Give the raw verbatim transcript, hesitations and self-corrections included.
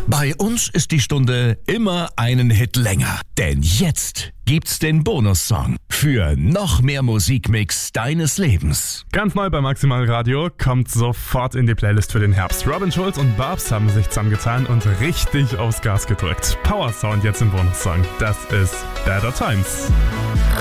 Bei uns ist die Stunde immer einen Hit länger. Denn jetzt gibt's den Bonussong für noch mehr Musikmix deines Lebens. Ganz neu bei Maximal Radio, kommt sofort in die Playlist für den Herbst. Robin Schulz und Babs haben sich zusammengetan und richtig aufs Gas gedrückt. Power Sound jetzt im Bonussong. Das ist Better Times.